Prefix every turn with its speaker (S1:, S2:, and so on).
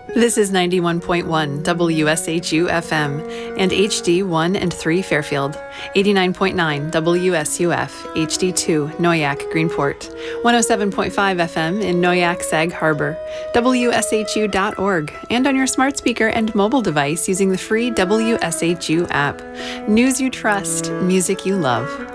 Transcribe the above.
S1: This is 91.1 WSHU FM and HD 1 and 3 Fairfield, 89.9 WSUF HD 2 Noyak Greenport, 107.5 FM in Noyak Sag Harbor, WSHU.org, and on your smart speaker and mobile device using the free WSHU app. News you trust, music you love.